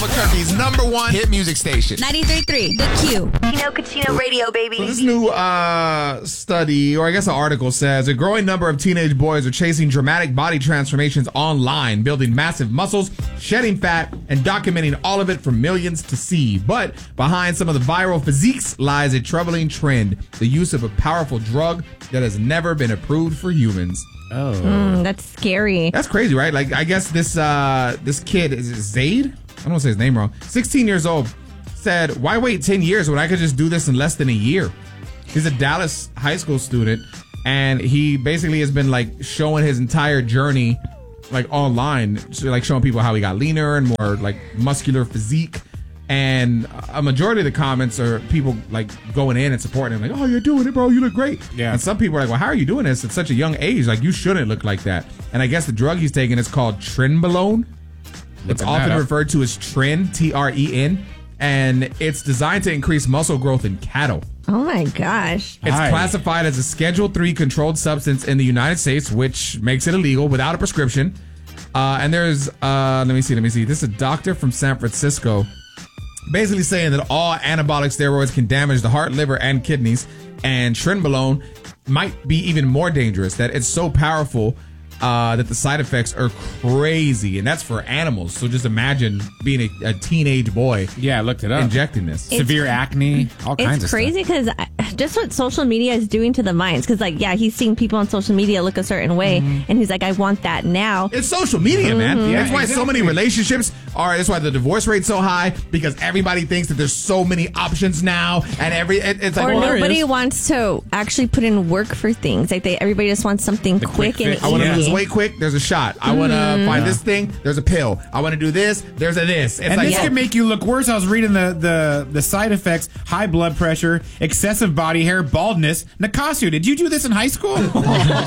Albuquerque's #1 hit music station. 93.3, The Q. Chino Cucino Radio, baby. So this new study, or I guess an article, says a growing number of teenage boys are chasing dramatic body transformations online, building massive muscles, shedding fat, and documenting all of it for millions to see. But behind some of the viral physiques lies a troubling trend: the use of a powerful drug that has never been approved for humans. That's scary. That's crazy, right? Like, I guess this kid, is it Zaid? I don't want to say his name wrong. 16 years old, said, why wait 10 years when I could just do this in less than a year? He's a Dallas high school student, and he basically has been like showing his entire journey like online, so, like showing people how he got leaner and more like muscular physique. And a majority of the comments are people like going in and supporting him, like, oh, you're doing it, bro, you look great. Yeah. And some people are like, well, how are you doing this at such a young age? Like, you shouldn't look like that. And I guess the drug he's taking is called Trenbolone. It's often referred to as Tren, T-R-E-N, and it's designed to increase muscle growth in cattle. Oh my gosh. It's classified as a Schedule 3 controlled substance in the United States, which makes it illegal without a prescription. And there's, let me see. This is a doctor from San Francisco basically saying that all anabolic steroids can damage the heart, liver, and kidneys, and Trenbolone might be even more dangerous, that it's so powerful that the side effects are crazy, and that's for animals. So just imagine being a teenage boy. Yeah, I looked it up. Injecting this. Severe acne, all kinds of stuff. It's crazy because just what social media is doing to the minds. Because, like, yeah, he's seeing people on social media look a certain way, and he's like, I want that now. It's social media, man. Yeah, that's why so many relationships are. That's why the divorce rate's so high, because everybody thinks that there's so many options now, and it's like, or nobody wants to actually put in work for things. Like everybody just wants something quick and easy. I want to lose weight quick. There's a shot. I want to find this thing. There's a pill. I want to do this. There's a this. It's and like, this can make you look worse. I was reading the side effects: high blood pressure, excessive body hair, baldness. Nicasio, did you do this in high school? They're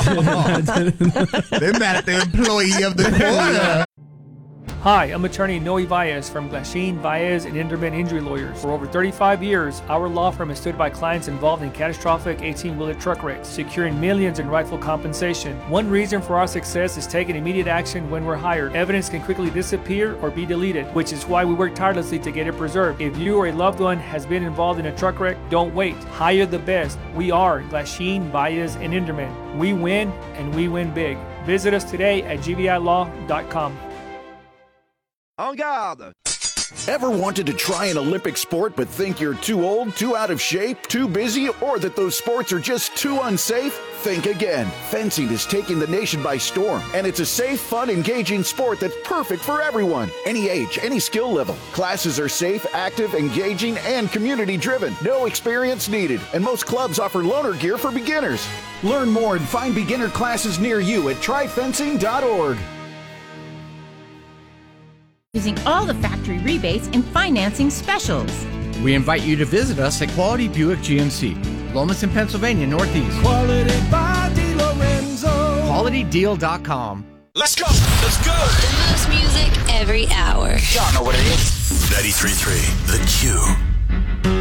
mad at the employee of the quarter. Hi, I'm attorney Noe Valles from Glasheen, Valles, and Inderman Injury Lawyers. For over 35 years, our law firm has stood by clients involved in catastrophic 18-wheeler truck wrecks, securing millions in rightful compensation. One reason for our success is taking immediate action when we're hired. Evidence can quickly disappear or be deleted, which is why we work tirelessly to get it preserved. If you or a loved one has been involved in a truck wreck, don't wait. Hire the best. We are Glasheen, Valles, and Inderman. We win, and we win big. Visit us today at gvilaw.com. En garde! Ever wanted to try an Olympic sport but think you're too old, too out of shape, too busy, or that those sports are just too unsafe? Think again. Fencing is taking the nation by storm, and it's a safe, fun, engaging sport that's perfect for everyone. Any age, any skill level. Classes are safe, active, engaging, and community-driven. No experience needed, and most clubs offer loaner gear for beginners. Learn more and find beginner classes near you at tryfencing.org. Using all the factory rebates and financing specials. We invite you to visit us at Quality Buick GMC, Lomason, Pennsylvania, Northeast. Quality by DiLorenzo. QualityDeal.com. Let's go! Let's go! The most music every hour. Y'all know what it is. 93.3 The Q.